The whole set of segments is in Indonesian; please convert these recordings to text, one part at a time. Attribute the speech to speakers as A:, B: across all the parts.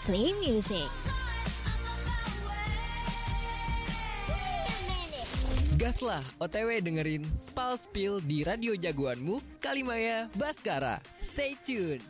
A: Play music.
B: Gaslah OTW dengerin Spal Spill di radio jagoanmu, Kalimaya Baskara. Stay tune.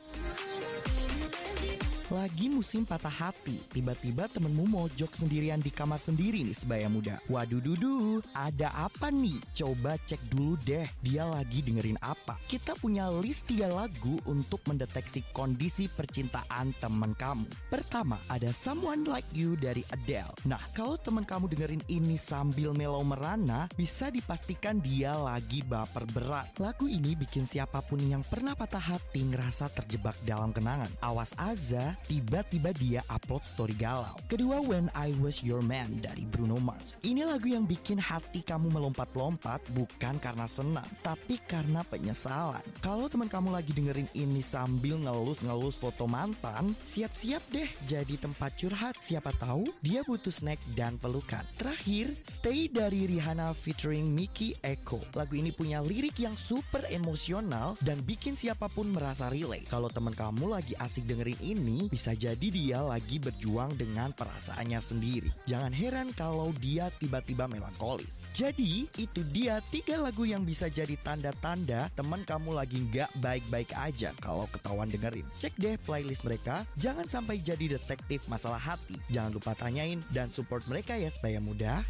C: Lagi musim patah hati, tiba-tiba temenmu mojok sendirian di kamar sendiri nih sebaya muda. Waduh dudu, ada apa nih? Coba cek dulu deh, dia lagi dengerin apa. Kita punya list 3 lagu untuk mendeteksi kondisi percintaan teman kamu. Pertama, ada Someone Like You dari Adele. Nah, kalau teman kamu dengerin ini sambil melau merana, bisa dipastikan dia lagi baper berat. Lagu ini bikin siapapun yang pernah patah hati ngerasa terjebak dalam kenangan. Awas aja, tiba-tiba dia upload story galau. Kedua, When I Was Your Man dari Bruno Mars. Ini lagu yang bikin hati kamu melompat-lompat bukan karena senang, tapi karena penyesalan. Kalau teman kamu lagi dengerin ini sambil ngelus-ngelus foto mantan, siap-siap deh jadi tempat curhat. Siapa tahu dia butuh snack dan pelukan. Terakhir, Stay dari Rihanna featuring Mickey Echo. Lagu ini punya lirik yang super emosional dan bikin siapapun merasa relate. Kalau teman kamu lagi asik dengerin ini, bisa jadi dia lagi berjuang dengan perasaannya sendiri. Jangan heran kalau dia tiba-tiba melankolis. Jadi, itu dia 3 lagu yang bisa jadi tanda-tanda teman kamu lagi gak baik-baik aja kalau ketahuan dengerin. Cek deh playlist mereka, jangan sampai jadi detektif masalah hati. Jangan lupa tanyain dan support mereka ya supaya mudah.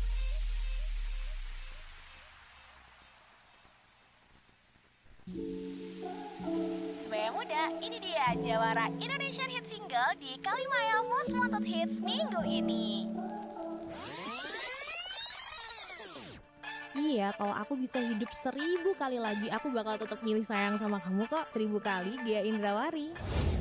D: Supaya muda, ini dia jawara Indonesian Hit Single di Kalimaya Most Wanted Hits minggu ini.
A: Iya, kalau aku bisa hidup 1000 kali lagi, aku bakal tetap milih sayang sama kamu kok. 1000 kali, Gia Indrawari.